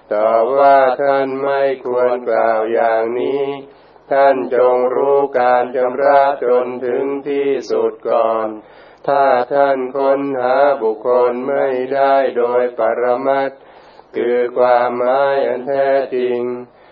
ตอบว่าท่านไม่ควรกล่าวอย่างนี้ท่านจงรู้การชำระจนถึงที่สุดก่อนถ้าท่านค้นหาบุคคลไม่ได้โดยปรมัตถ์คือความหมายอันแท้จริง